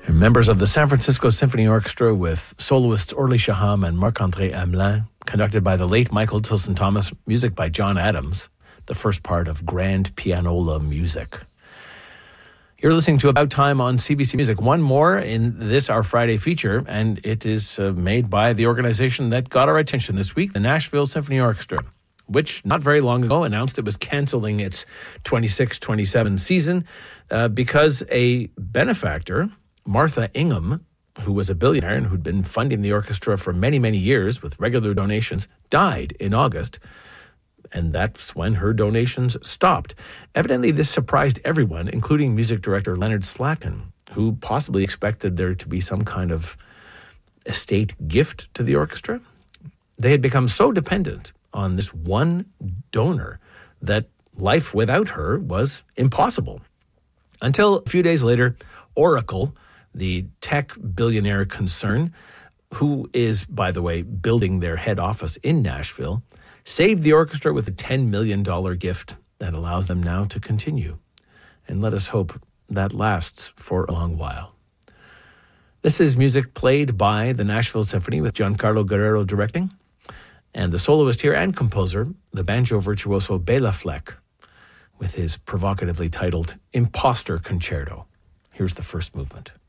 Members of the San Francisco Symphony Orchestra with soloists Orly Shaham and Marc-André Hamelin, conducted by the late Michael Tilson Thomas, music by John Adams, the first part of Grand Pianola Music. You're listening to About Time on CBC Music. One more in this, our Friday feature, and it is made by the organization that got our attention this week, the Nashville Symphony Orchestra, which not very long ago announced it was canceling its 26-27 season because a benefactor, Martha Ingham, who was a billionaire and who'd been funding the orchestra for many, many years with regular donations, died in August. And that's when her donations stopped. Evidently, this surprised everyone, including music director Leonard Slatkin, who possibly expected there to be some kind of estate gift to the orchestra. They had become so dependent on this one donor that life without her was impossible. Until a few days later, Oracle, the tech billionaire concern, who is, by the way, building their head office in Nashville, saved the orchestra with a $10 million gift that allows them now to continue. And let us hope that lasts for a long while. This is music played by the Nashville Symphony with Giancarlo Guerrero directing, and the soloist here and composer, the banjo virtuoso Bela Fleck, with his provocatively titled Imposter Concerto. Here's the first movement.